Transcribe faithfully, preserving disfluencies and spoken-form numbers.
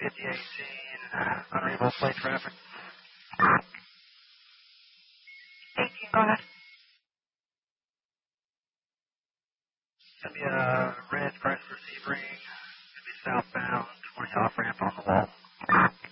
fifty eighteen, unreadable plate traffic. eighteen, go ahead. It's going to be a red Chrysler Sebring. It's going to be southbound towards the off-ramp on the wall.